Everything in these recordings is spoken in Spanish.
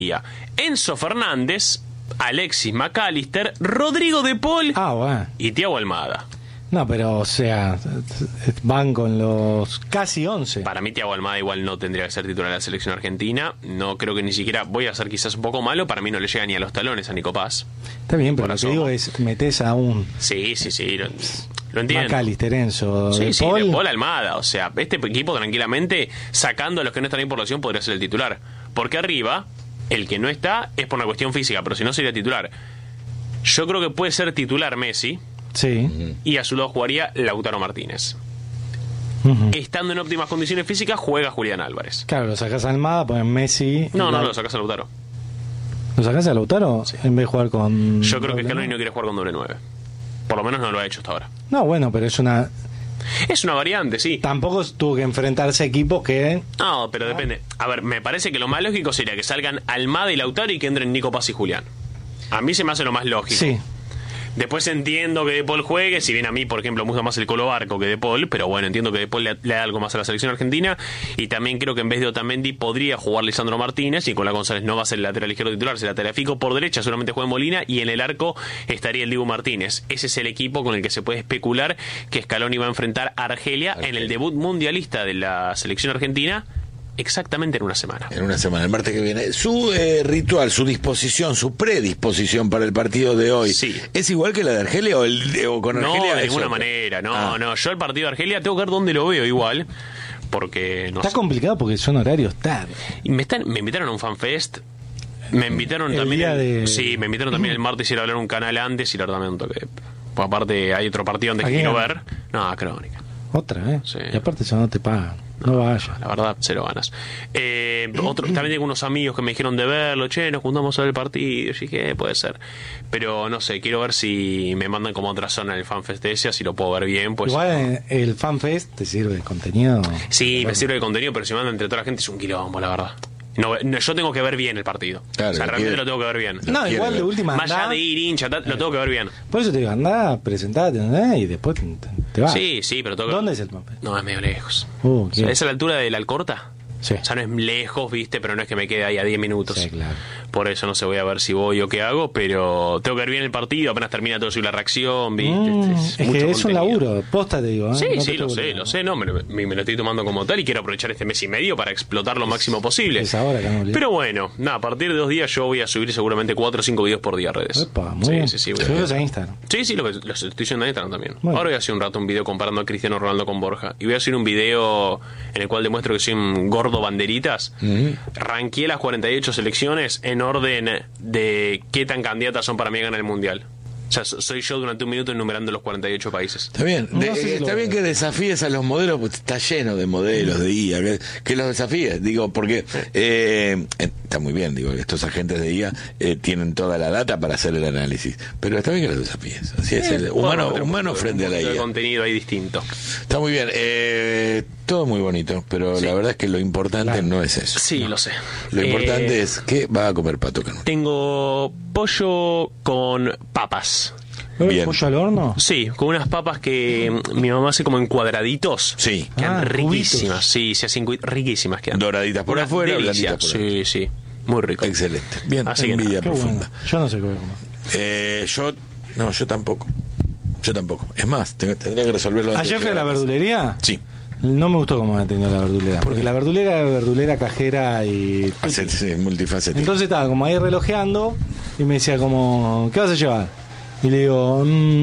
Enzo Fernández, Alexis McAllister, Rodrigo De Paul y Thiago Almada. No, pero o sea, van con los casi 11. Para mí Thiago Almada igual no tendría que ser titular de la selección argentina. No creo que ni siquiera, voy a ser quizás un poco malo, para mí no le llega ni a los talones a Nico Paz. Está bien, pero lo que digo es, metés a un... Sí, lo entiendo. McAllister, Enzo, De Paul. De Paul, Almada. O sea, este equipo tranquilamente, sacando a los que no están ahí por lesión, podría ser el titular. Porque arriba, el que no está es por una cuestión física, pero si no sería titular. Yo creo que puede ser titular Messi. Sí. Y a su lado jugaría Lautaro Martínez. Estando en óptimas condiciones físicas, juega Julián Álvarez. Claro, lo sacás a Almada, pones Messi. No, lo sacás a Lautaro. ¿Lo sacás a Lautaro? Sí. En vez de jugar con... Yo creo que Scaloni no quiere jugar con doble 9. Por lo menos no lo ha hecho hasta ahora. No, bueno, pero es una variante, sí. Tampoco tuvo que enfrentarse a equipos que... No, pero depende. A ver, me parece que lo más lógico sería que salgan Almada y Lautaro y que entren Nico Paz y Julián. A mí se me hace lo más lógico. Sí. Después entiendo que De Paul juegue, si bien a mí, por ejemplo, me gusta más el Colo Barco que De Paul, pero bueno, entiendo que De Paul le da algo más a la selección argentina, y también creo que en vez de Otamendi podría jugar Lisandro Martínez, y Nicolás González no va a ser el lateral izquierdo titular, será Tagliafico por derecha, solamente juega Molina, y en el arco estaría el Dibu Martínez. Ese es el equipo con el que se puede especular que Scaloni va a enfrentar a Argelia en el debut mundialista de la selección argentina, exactamente en una semana. En una semana, el martes que viene. Su ritual, su disposición, su predisposición para el partido de hoy, ¿es igual que la de Argelia o con Argelia? No, de ninguna manera, no. Yo el partido de Argelia tengo que ver dónde lo veo igual, porque no Está complicado porque son horarios tarde. Y me invitaron a un fanfest. Me invitaron también. Sí, me invitaron también el martes a ir a hablar un canal antes y la verdad me toque. Pues aparte hay otro partido antes que quiero ver. No, Crónica. Otra, ¿eh? Sí. Y aparte eso no te pagan. No vaya. La verdad, cero ganas. También tengo unos amigos que me dijeron de verlo. Che, nos juntamos a ver el partido. Y dije, puede ser. Pero no sé, quiero ver si me mandan como a otra zona en el FanFest ese, así lo puedo ver bien. Pues, igual el FanFest te sirve de contenido. Sí, me sirve de contenido, pero si mandan entre toda la gente es un quilombo, la verdad. No, yo tengo que ver bien el partido. Claro, o sea, realmente lo tengo que ver bien. No, igual de última más allá de ir hincha, lo tengo que ver bien. Por eso te digo, andá, presentate, y después te vas. Sí, pero tengo que... ¿Dónde es el mapa? No, es medio lejos. O sea, ¿es a la altura de la Alcorta? Sí. O sea, no es lejos, viste, pero no es que me quede ahí a 10 minutos. Sí, claro. Por eso no sé, voy a ver si voy o qué hago, pero tengo que ver bien el partido, apenas termina todo la reacción, viste. Es que es un laburo, posta te digo. Sí, no sí, lo sé, no, me lo estoy tomando como tal y quiero aprovechar este mes y medio para explotar lo máximo posible. Es ahora, pero bueno, nada, a partir de 2 días yo voy a subir seguramente 4 o 5 videos por día a redes. Epa, muy bien. Sí, ¿Subes a Instagram? Sí, los estoy subiendo a Instagram también. Ahora voy a hacer un rato un video comparando a Cristiano Ronaldo con Borja. Y voy a hacer un video en el cual demuestro que soy un gordo banderitas. Ranqueé las 48 selecciones en orden de qué tan candidatas son para mí a ganar el mundial. O sea, soy yo durante un minuto enumerando los 48 países. Está bien, está bien que desafíes a los modelos, porque está lleno de modelos de IA, que los desafíes, digo, porque está muy bien, digo, estos agentes de IA tienen toda la data para hacer el análisis, pero está bien que los desafíes, así es el humano frente a la IA. El contenido ahí distinto. Está muy bien, todo muy bonito, pero la verdad es que lo importante no es eso. Sí, ¿no? lo sé. Lo importante es que va a comer Pato Canuto. Tengo pollo con papas. Bien. ¿Pollo al horno? Sí, con unas papas que mi mamá hace como en cuadraditos. Sí. Quedan riquísimas. Cubitos. Sí, se hacen riquísimas quedan. Doraditas por afuera, blanditas por adentro. Sí, muy rico. Excelente. Bien, así envidia que profunda. Bueno. Yo no sé qué voy a comer. Yo tampoco. Es más, tendría que resolverlo. ¿Ayer fui a la verdulería? Sí. No me gustó cómo me atendió la verdulera. Porque la verdulera era verdulera cajera y... Sí, multifacética. Entonces estaba como ahí relojeando y me decía como, ¿qué vas a llevar? Y le digo,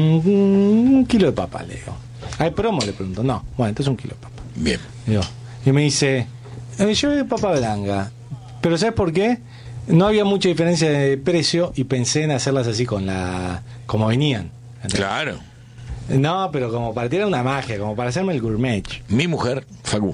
1 kilo de papa, le digo. ¿Hay promo? Le pregunto. No, bueno, entonces 1 kilo de papa. Bien. Digo, y me dice, yo papa blanca. Pero ¿sabes por qué? No había mucha diferencia de precio y pensé en hacerlas así como venían. ¿Entendés? Claro. No, pero como para tirar una magia, como para hacerme el gourmet. Mi mujer, Facu,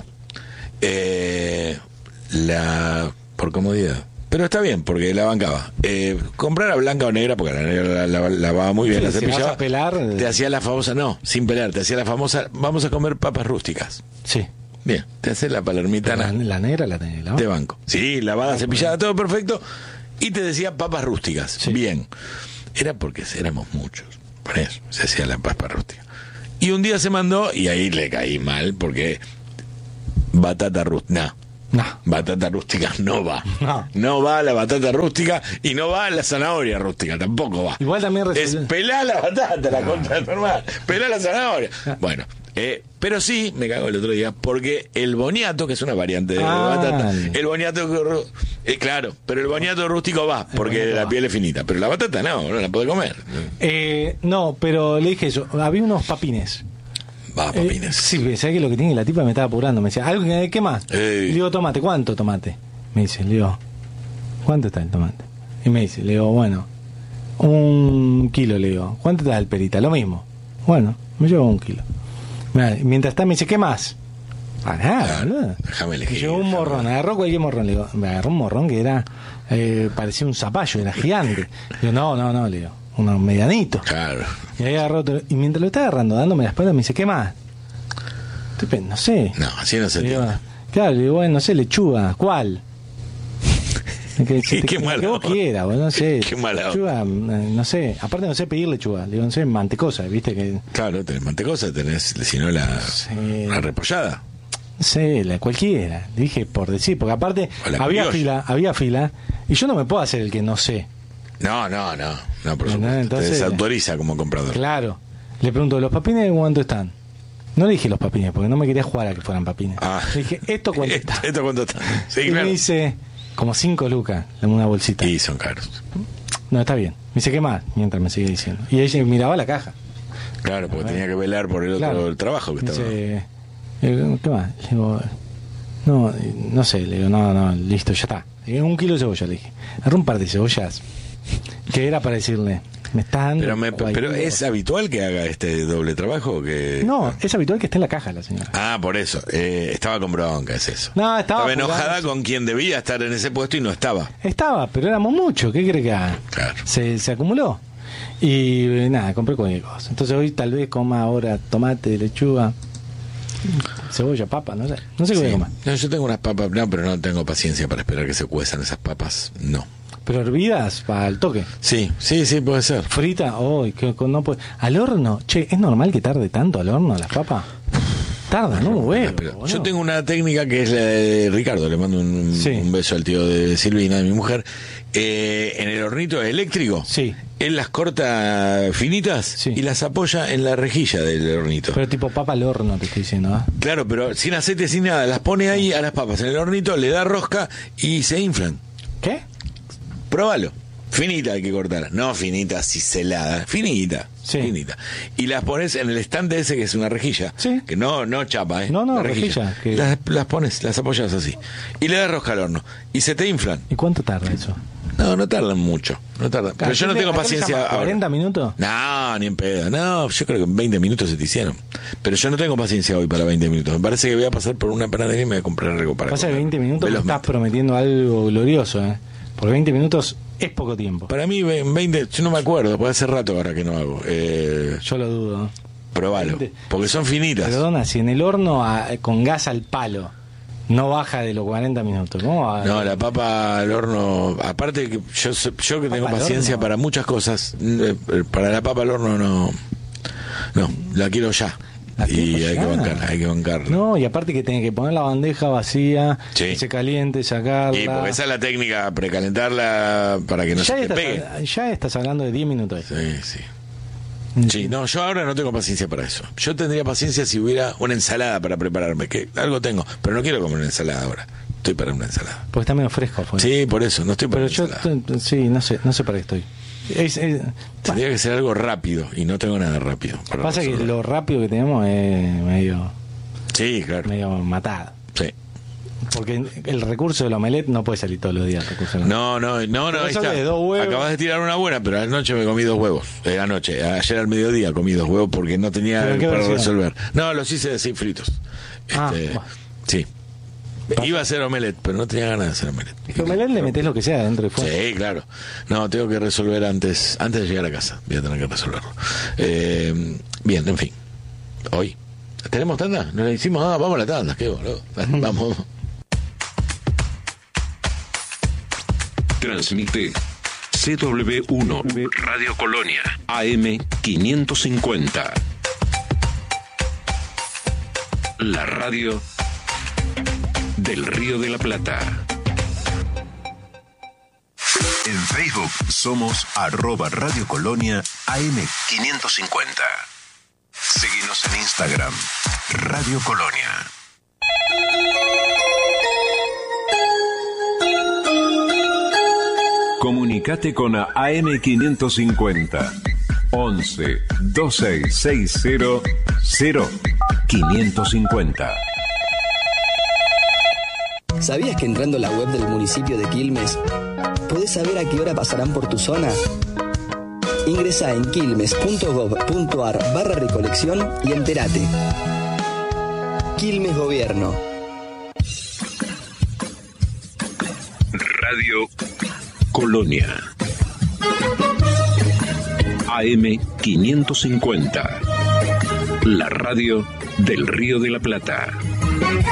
por comodidad, pero está bien, porque la bancaba. Comprar a blanca o negra, porque la negra la lavaba muy bien, sí, la cepillaba. Si vas a pelar, te hacía la famosa, no, sin pelar, te hacía la famosa, vamos a comer papas rústicas. Sí. Bien, te hace la palermitana. La negra la tenés lavada. De banco. Sí, lavada, cepillada, todo perfecto. Y te decía papas rústicas. Sí. Bien. Era porque éramos muchos. Por eso se hacía la papa rústica. Y un día se mandó, y ahí le caí mal, porque batata rústica. No. Batata rústica no va. No. No va la batata rústica y no va la zanahoria rústica, tampoco va. Igual también Es pelá la batata, la contra de tu hermana. Pelá la zanahoria. Bueno, pero sí, me cago el otro día, porque el boniato, que es una variante de batata, el boniato, claro, pero el boniato rústico va, porque la piel es finita, pero la batata no la puede comer. No, pero le dije eso, había unos papines. Va, papines. Sí, ¿sabes que lo que tiene? La tipa me estaba apurando, me decía, ¿algo qué más? Le digo, tomate, ¿cuánto tomate? Me dice, le digo, ¿cuánto está el tomate? Y me dice, le digo, bueno, 1 kilo, le digo, ¿cuánto está el perita? Lo mismo. Bueno, me llevo 1 kilo. Mientras está me dice, ¿qué más? Nada, boludo. Déjame elegir. Me llevó un morrón, agarró cualquier morrón, le digo, me agarró un morrón que era, parecía un zapallo, era gigante. Le digo, no, le digo, unos medianitos. Claro. Y ahí agarró otro, y mientras lo estaba agarrando, dándome la espalda, me dice, ¿qué más? No sé. No, así no se Le digo, entiende. claro, le digo, bueno, no sé, lechuga, ¿cuál? Qué malo. Que vos quieras, no sé. Qué mala. Lechuga, no sé, aparte no sé pedir lechuga, le digo, no sé, mantecosa, ¿viste? Que Claro, tenés mantecosa, tenés, si no la repollada. no sé, cualquiera, dije por decir, porque aparte O la había criolla. fila, y yo no me puedo hacer el que no sé. No, por No, supuesto. entonces- Te desautoriza como comprador. Claro. Le pregunto, ¿los papines cuánto están? No le dije los papines, porque no me quería jugar a que fueran papines. Le dije, ¿esto cuánto está? ¿Esto cuánto está? Sí, Y claro. me dice, como 5 lucas en una bolsita. Y son caros. No, está bien. Me dice, ¿qué más? Mientras me sigue diciendo. Y ella miraba la caja. Claro, porque tenía que velar por el otro Claro. el trabajo que Me estaba. dice, ¿qué más? Le digo, no sé. Le digo, no, listo, ya está. Le digo, 1 kilo de cebolla, le dije. Agarré un par de cebollas. Que era para decirle, me está dando... Pero ¿es habitual que haga este doble trabajo? Que... No, es habitual que esté en la caja la señora. Ah, por eso. Estaba con bronca, es eso. No, estaba enojada jugando. con quien debía estar en ese puesto y no estaba. Estaba, pero éramos muchos. ¿Qué cree que haga? Claro. Se acumuló. Y nada, compré cualquier cosa. Entonces hoy tal vez coma ahora tomate, lechuga, cebolla, papa, no sé. No sé qué voy a Sí. comer. No, yo tengo unas papas, no, pero no tengo paciencia para esperar que se cuezan esas papas. No. Pero hervidas para el toque. Sí, puede ser. Frita, no puede. Al horno, che, ¿es normal que tarde tanto al horno las papas? Tarda, ¿no? Huevo, Pero yo tengo una técnica que es la de Ricardo, le mando un beso al tío de Silvina, de mi mujer. En el hornito eléctrico, Sí. él las corta finitas Sí. y las apoya en la rejilla del hornito. Pero tipo papa al horno, te estoy diciendo, ¿ah? Claro, pero sin aceite, sin nada, las pone ahí a las papas en el hornito, le da rosca y se inflan. ¿Qué? Próbalo. Finita hay que cortar, no finita ciselada, finita, Sí. finita. Y las pones en el estante ese que es una rejilla, Sí. que no chapa, No, La rejilla, que- Las pones, las apoyas así. Y le das rosca al horno. Y se te inflan. ¿Y cuánto tarda eso? No tardan mucho, no tardan. Pero yo no tengo paciencia ahora. ¿40 minutos? No, ni en pedo. No, yo creo que en 20 minutos se te hicieron. Pero yo no tengo paciencia hoy para 20 minutos. Me parece que voy a pasar por una panadería y me voy a comprar algo para Pasa que comer. 20 minutos me Velozmente. estás prometiendo algo glorioso, ¿eh? Porque 20 minutos es poco tiempo. Para mí, en 20, yo no me acuerdo, puede hace rato ahora que no hago. Yo lo dudo. Probalo, 20. porque son finitas. Perdona, si en el horno con gas al palo no baja de los 40 minutos, ¿cómo va? No, la papa al horno, aparte que yo que tengo Papa al paciencia horno. para muchas cosas, para la papa al horno no, la quiero ya. ¿La Y quiero hay ya? que bancarla, hay que bancarla. No, y aparte que tenés que poner la bandeja vacía, Sí. que se caliente, sacarla. Y porque esa es la técnica, precalentarla para que no ya, se te estás, pegue. ya estás hablando de 10 minutos. Sí. Sí, no, yo ahora no tengo paciencia para eso. Yo tendría paciencia si hubiera una ensalada para prepararme, que algo tengo, pero no quiero comer una ensalada ahora. Estoy para una ensalada. Porque está medio fresco afuera. Sí, por eso, no estoy para Pero una yo, ensalada. sí, no sé para qué estoy. Tendría que ser algo rápido y no tengo nada rápido. para Pasa que resolver. lo rápido que tenemos es medio Sí, claro. matado. Sí. Porque el recurso del omelette no puede salir todos los días. El recurso del omelette. No, Pero ahí eso está. de 2 huevos. Acabas de tirar una buena, pero anoche me comí 2 huevos. Ayer al mediodía comí 2 huevos porque no tenía ¿Pero algo qué para versión? resolver. No, los hice así fritos. Bueno. Sí. Iba a hacer omelette, pero no tenía ganas de hacer omelette. El omelette le metes lo que sea dentro y fuera. Sí, claro. No, tengo que resolver antes de llegar a casa. Voy a tener que resolverlo. Bien, en fin. Hoy. ¿Tenemos tanda? ¿No la hicimos? Vamos a la tanda. Qué boludo. Vamos. Transmite CW1 Radio Colonia AM 550. La radio del Río de la Plata. En Facebook somos @Radio Colonia AM550. Seguinos en Instagram, Radio Colonia. Comunicate con AM550 11 2660 0550. ¿Sabías que entrando a la web del municipio de Quilmes podés saber a qué hora pasarán por tu zona? Ingresá en quilmes.gov.ar/recolección y entérate. Quilmes Gobierno. Radio Colonia. AM550. La radio del Río de la Plata.